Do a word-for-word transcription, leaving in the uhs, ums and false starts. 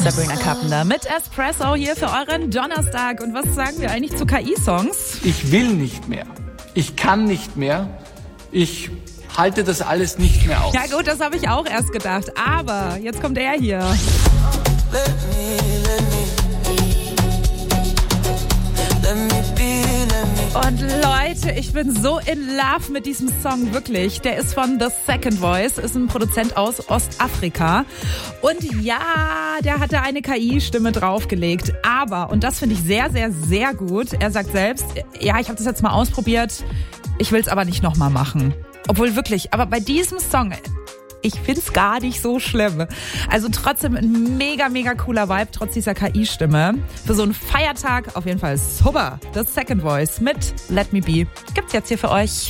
Sabrina Carpenter mit Espresso hier für euren Donnerstag. Und was sagen wir eigentlich zu K I-Songs? Ich will nicht mehr. Ich kann nicht mehr. Ich halte das alles nicht mehr aus. Ja gut, das habe ich auch erst gedacht. Aber jetzt kommt er hier. Let me, let me, let me be, let me. Und Leute, ich bin so in love mit diesem Song, wirklich. Der ist von The Second Voice, ist ein Produzent aus Ostafrika. Und ja, der hat da eine K I-Stimme draufgelegt. Aber, und das finde ich sehr, sehr, sehr gut, er sagt selbst, ja, ich habe das jetzt mal ausprobiert, ich will es aber nicht nochmal machen. Obwohl wirklich, aber bei diesem Song, ich find's gar nicht so schlimm. Also trotzdem ein mega, mega cooler Vibe, trotz dieser K I-Stimme. Für so einen Feiertag auf jeden Fall super. The Second Voice mit Let Me Be gibt's jetzt hier für euch.